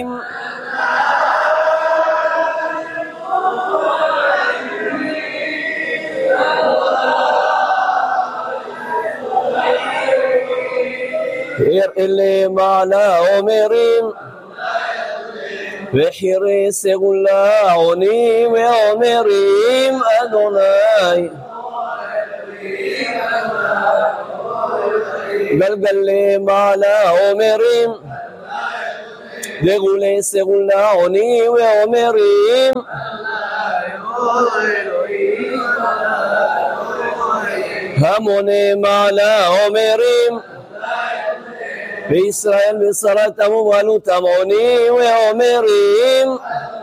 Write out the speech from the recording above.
אלה מעלה אומרים וחירי סגולה עונים ואומרים אדוני גלגלי מעלה אומרים דגולי סגולה עונים ואומרים המוני מעלה אומרים וישראל מסרתם ומלותם עונים ואומרים